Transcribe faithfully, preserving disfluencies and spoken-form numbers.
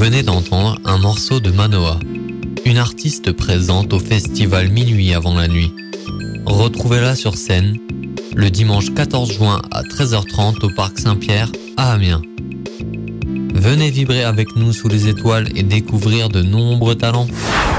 venez d'entendre un morceau de Manoa, une artiste présente au festival Minuit avant la nuit. Retrouvez-la sur scène le dimanche quatorze juin à treize heures trente au Parc Saint-Pierre à Amiens. Venez vibrer avec nous sous les étoiles et découvrir de nombreux talents.